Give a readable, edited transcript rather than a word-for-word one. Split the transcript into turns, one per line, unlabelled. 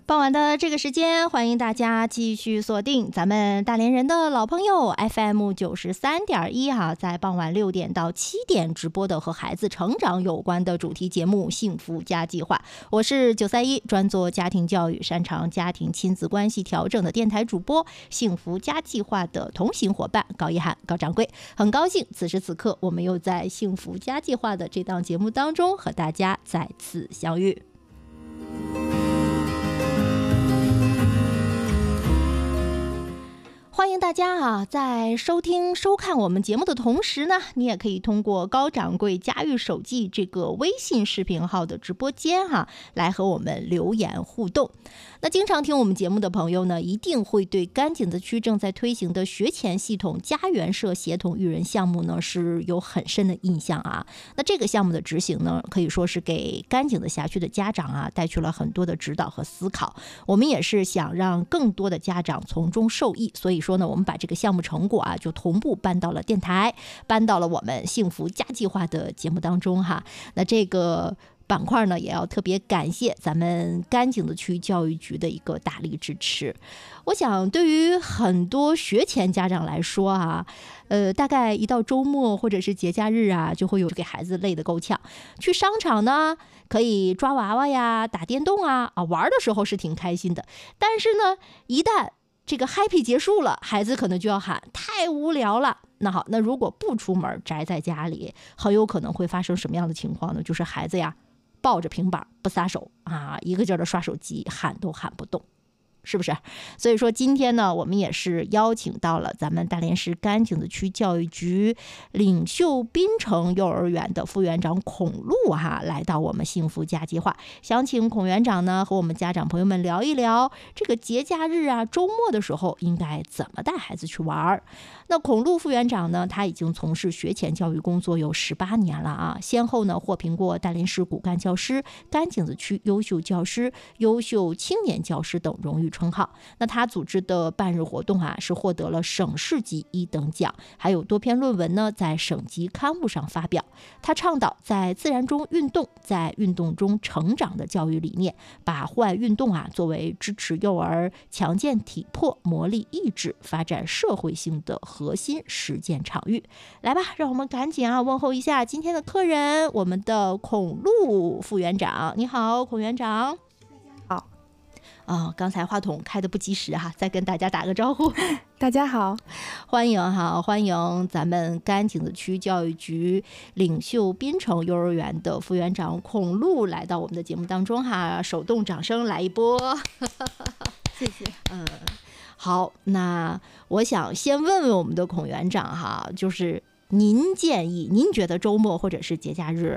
傍晚的这个时间，欢迎大家继续锁定咱们大连人的老朋友 FM 93.1哈，在傍晚6点到7点直播的和孩子成长有关的主题节目《幸福家计划》。我是931，专做家庭教育、擅长家庭亲子关系调整的电台主播，幸福家计划的同行伙伴高一涵高掌柜。很高兴此时此刻，我们又在幸福家计划的这档节目当中和大家再次相遇。欢迎大家在收听收看我们节目的同时呢，你也可以通过高掌柜家喻手记这个微信视频号的直播间来和我们留言互动。那经常听我们节目的朋友呢，一定会对甘井子区正在推行的学前系统家园社协同育人项目呢是有很深的印象那这个项目的执行呢，可以说是给甘井子辖区的家长带去了很多的指导和思考。我们也是想让更多的家长从中受益，所以说呢，我们把这个项目成果就同步搬到了电台，搬到了我们幸福家计划的节目当中那这个板块呢，也要特别感谢咱们甘井子区教育局的一个大力支持。我想对于很多学前家长来说大概一到周末或者是节假日就会有给孩子累得够呛。去商场呢，可以抓娃娃呀、打电动玩的时候是挺开心的。但是呢，一旦这个 happy 结束了，孩子可能就要喊太无聊了。那好，那如果不出门宅在家里，很有可能会发生什么样的情况呢？就是孩子抱着平板不撒手一个劲儿的刷手机，喊都喊不动，是不是？所以说今天呢，我们也是邀请到了咱们大连市甘井子区教育局领袖滨城幼儿园的副园长孔璐来到我们幸福家计划，想请孔园长呢和我们家长朋友们聊一聊这个节假日周末的时候应该怎么带孩子去玩。那孔璐副园长呢，他已经从事学前教育工作有18年了先后呢获评过大连市骨干教师、甘井子区优秀教师、优秀青年教师等荣誉称号。那他组织的半日活动是获得了省市级1等奖，还有多篇论文呢在省级刊物上发表。他倡导在自然中运动，在运动中成长的教育理念，把户外运动作为支持幼儿强健体魄、磨砺意志、发展社会性的核心实践场域。来吧，让我们赶紧问候一下今天的客人，我们的孔璐副园长。你好，孔园长。刚才话筒开的不及时再跟大家打个招呼。
大家好，
欢迎咱们甘井子区教育局领袖滨城幼儿园的副园长孔璐来到我们的节目当中手动掌声来一波。
谢谢。
好，那我想先问问我们的孔园长就是您觉得周末或者是节假日